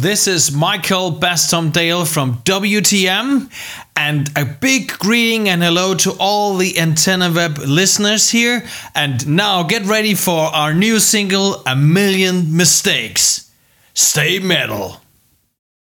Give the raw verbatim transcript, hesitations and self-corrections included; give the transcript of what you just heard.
this is Michael Bastomdale from W T M, and a big greeting and hello to all the Antenna Web listeners here. And now get ready for our new single, A Million Mistakes. Stay metal.